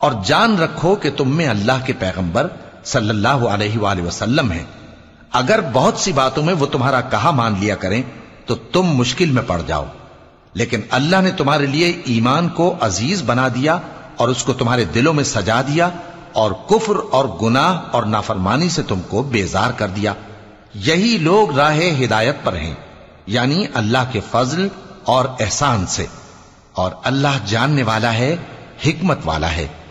और जान रखो कि तुम में अल्लाह के पैगंबर सल्लल्लाहु अलैहि वसल्लम हैं। अगर बहुत सी बातों में वो तुम्हारा कहा मान लिया करें तो तुम मुश्किल में पड़ जाओ, लेकिन अल्लाह ने तुम्हारे लिए ईमान को अजीज बना दिया और उसको तुम्हारे दिलों में सजा दिया और कुफ्र और गुनाह और नाफरमानी से तुमको बेजार कर दिया। यही लोग राहे हिदायत पर हैं, यानी अल्लाह के फजल और एहसान से। और अल्लाह जानने वाला है, हिकमत वाला है।